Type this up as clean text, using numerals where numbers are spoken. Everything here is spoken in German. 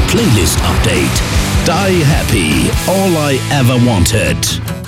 Playlist Update. Die Happy. All I Ever Wanted.